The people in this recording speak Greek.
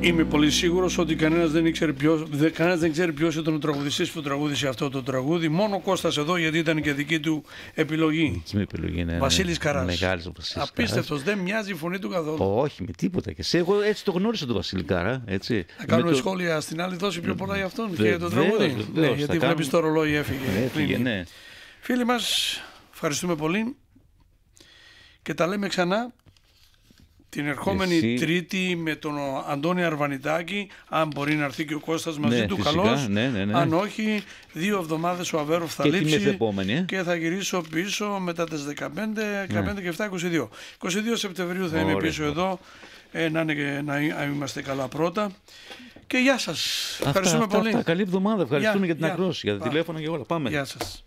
Είμαι πολύ σίγουρος ότι κανένας δεν ξέρει ποιος ήταν ο τραγουδιστής που τραγούδισε αυτό το τραγούδι. Μόνο ο Κώστας εδώ, γιατί ήταν και δική του επιλογή. Δική μου επιλογή, ναι. Βασίλης Καράς. Μεγάλος ο Βασίλης. Απίστευτος, δεν μοιάζει η φωνή του καθόλου. Όχι, με τίποτα. Και εγώ έτσι το γνώρισα τον Βασίλη Καρά. Έτσι. Θα κάνουμε σχόλια στην άλλη δόση πιο πολλά για αυτόν και το τραγούδι. Ναι, γιατί βλέπεις το ρολόι έφυγε. Ναι. Φίλοι μας, ευχαριστούμε πολύ και τα λέμε ξανά την ερχόμενη Τρίτη με τον Αντώνη Αρβανιτάκη, αν μπορεί να έρθει και ο Κώστας μαζί του, φυσικά, καλώς. Ναι. Αν όχι, 2 εβδομάδες ο Αβέροφ θα λείψει και θα γυρίσω πίσω μετά τις 15 και 7, 22. 22 Σεπτεμβρίου θα είμαι πίσω εδώ, να είμαστε καλά πρώτα. Και γεια σας. Ευχαριστούμε πολύ. Καλή εβδομάδα. Ευχαριστούμε για την ακρόαση, για τα τηλέφωνα και όλα. Πάμε. Γεια σας.